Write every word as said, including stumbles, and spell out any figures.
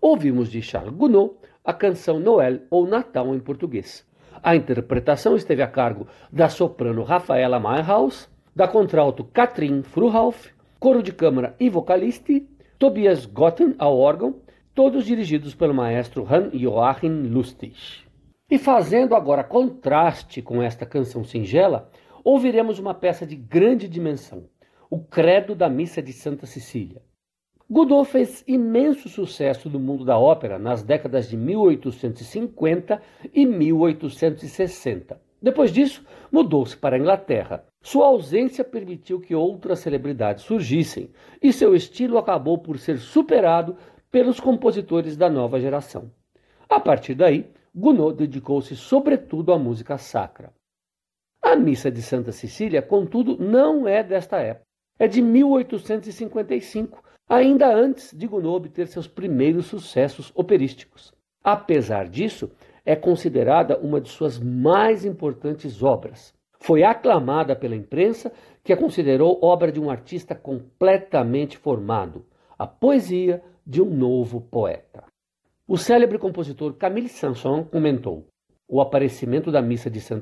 ouvimos de Charles Gounod a canção Noel ou Natal em português. A interpretação esteve a cargo da soprano Rafaela Meyerhaus, da contralto Katrin Fruhauf, coro de câmara e vocaliste, Tobias Gotten ao órgão, todos dirigidos pelo maestro Hans-Joachim Lustig. E fazendo agora contraste com esta canção singela, ouviremos uma peça de grande dimensão, o Credo da Missa de Santa Cecília. Gounod fez imenso sucesso no mundo da ópera nas décadas de mil oitocentos e cinquenta e mil oitocentos e sessenta. Depois disso, mudou-se para a Inglaterra. Sua ausência permitiu que outras celebridades surgissem, e seu estilo acabou por ser superado pelos compositores da nova geração. A partir daí, Gounod dedicou-se sobretudo à música sacra. A Missa de Santa Cecília, contudo, não é desta época. É de mil oitocentos e cinquenta e cinco, ainda antes de Gounod obter seus primeiros sucessos operísticos. Apesar disso, é considerada uma de suas mais importantes obras. Foi aclamada pela imprensa, que a considerou obra de um artista completamente formado, a poesia de um novo poeta. O célebre compositor Camille Saint-Saëns comentou: o aparecimento da Missa de Santa